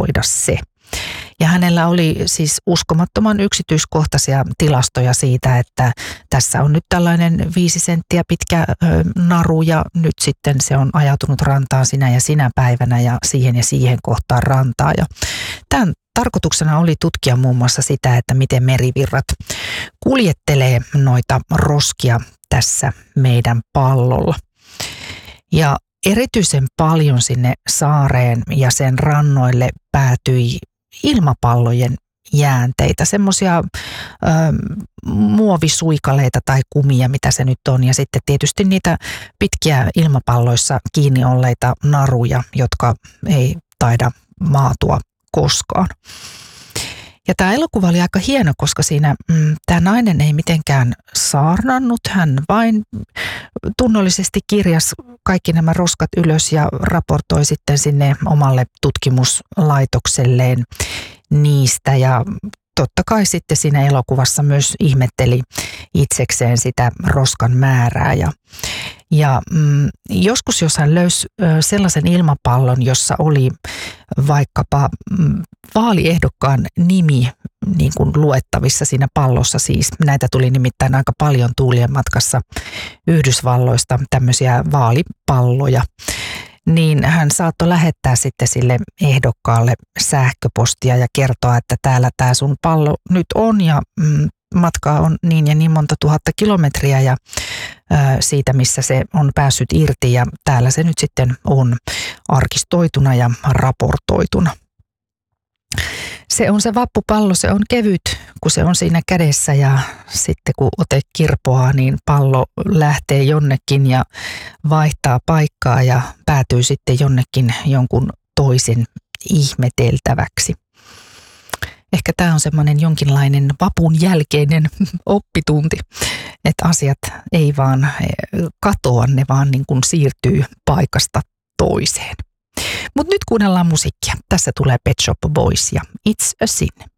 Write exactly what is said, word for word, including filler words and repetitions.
raportoida se. Ja hänellä oli siis uskomattoman yksityiskohtaisia tilastoja siitä, että tässä on nyt tällainen viisi senttiä pitkä naru ja nyt sitten se on ajautunut rantaan sinä ja sinä päivänä ja siihen ja siihen kohtaan rantaa. Ja tämän tarkoituksena oli tutkia muun muassa sitä, että miten merivirrat kuljettelee noita roskia tässä meidän pallolla. Ja erityisen paljon sinne saareen ja sen rannoille päätyi ilmapallojen jäänteitä, semmoisia muovisuikaleita tai kumia, mitä se nyt on. Ja sitten tietysti niitä pitkiä ilmapalloissa kiinni olleita naruja, jotka ei taida maatua koskaan. Ja tämä elokuva oli aika hieno, koska siinä mm, tämä nainen ei mitenkään saarnannut. Hän vain tunnollisesti kirjasi kaikki nämä roskat ylös ja raportoi sitten sinne omalle tutkimuslaitokselleen niistä. Ja totta kai sitten siinä elokuvassa myös ihmetteli itsekseen sitä roskan määrää. Ja, ja mm, joskus jos hän löysi sellaisen ilmapallon, jossa oli vaikkapa mm, vaaliehdokkaan nimi niin kuin luettavissa siinä pallossa, siis näitä tuli nimittäin aika paljon tuulien matkassa Yhdysvalloista, tämmöisiä vaalipalloja, niin hän saattoi lähettää sitten sille ehdokkaalle sähköpostia ja kertoa, että täällä tämä sun pallo nyt on ja mm, matkaa on niin ja niin monta tuhatta kilometriä ja ö, siitä, missä se on päässyt irti ja täällä se nyt sitten on arkistoituna ja raportoituna. Se on se vappupallo, se on kevyt, kun se on siinä kädessä ja sitten kun ote kirpoaa, niin pallo lähtee jonnekin ja vaihtaa paikkaa ja päätyy sitten jonnekin jonkun toisen ihmeteltäväksi. Ehkä tämä on semmoinen jonkinlainen vapun jälkeinen oppitunti, että asiat ei vaan katoa, ne vaan niin kuin siirtyy paikasta toiseen. Mutta nyt kuunnellaan musiikkia. Tässä tulee Pet Shop Boys ja It's a Sin.